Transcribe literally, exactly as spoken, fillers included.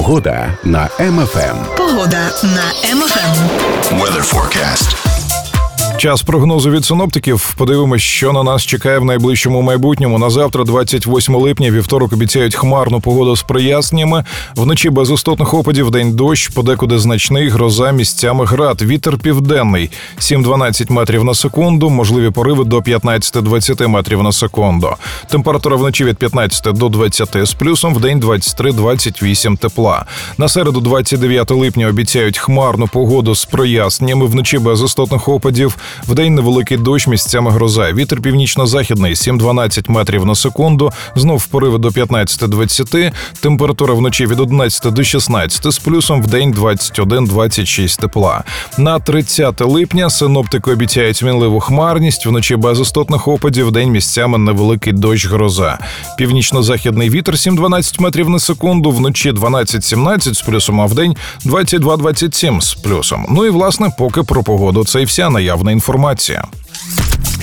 Погода на Ем Еф Ем. Погода на Ем Еф Ем. Weather forecast. Час прогнозу від синоптиків. Подивимось, що на нас чекає в найближчому майбутньому. На завтра, двадцять восьмого липня, вівторок, обіцяють хмарну погоду з проясненнями. Вночі без істотних опадів, вдень дощ, подекуди значний, гроза, місцями град. Вітер південний – сім-дванадцять метрів на секунду, можливі пориви до п'ятнадцять-двадцять метрів на секунду. Температура вночі від п'ятнадцяти до двадцяти з плюсом, вдень двадцять три - двадцять вісім тепла. На середу, двадцять дев'ятого липня, обіцяють хмарну погоду з проясненнями. Вночі без істотних опадів, вдень невеликий дощ, місцями гроза. Вітер північно-західний – сім-дванадцять метрів на секунду, знов пориви до п'ятнадцяти-двадцяти. Температура вночі від одинадцяти до шістнадцяти з плюсом, вдень двадцять один - двадцять шість тепла. На тридцяте липня синоптики обіцяють мінливу хмарність, вночі без істотних опадів, вдень місцями невеликий дощ, гроза. Північно-західний вітер сім-дванадцять метрів на секунду, вночі дванадцять-сімнадцять з плюсом, а вдень двадцять два - двадцять сім з плюсом. Ну і, власне, поки про погоду це і вся наявна інформація.